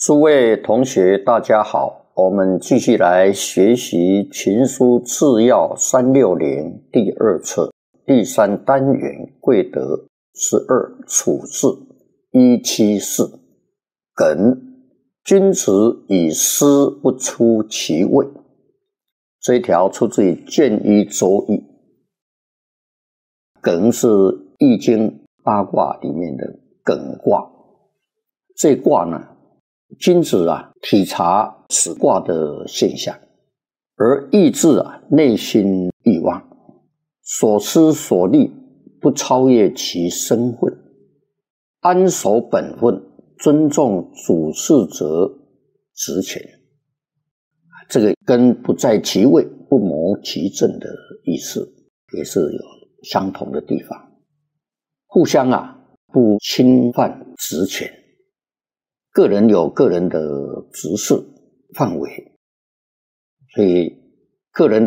诸位同学，大家好，我们继续来学习《群书治要360》第二册第3单元贵德12处置174耿，君子以私不出其位。这一条出自于《卷一周易》。艮是易经8卦里面的艮卦，这卦呢，君子体察此卦的现象，而意志内心欲望，所思所虑不超越其身份，安守本分，尊重主事者职权。这个跟不在其位不谋其政的意思也是有相同的地方，互相不侵犯职权，个人有个人的职事范围，所以个人